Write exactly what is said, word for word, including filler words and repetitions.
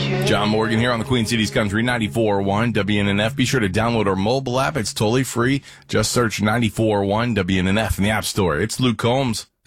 John Morgan here on the Queen Cities Country ninety-four point one W N N F. Be sure to download our mobile app. It's totally free. Just search ninety-four point one W N N F in the App Store. It's Luke Combs.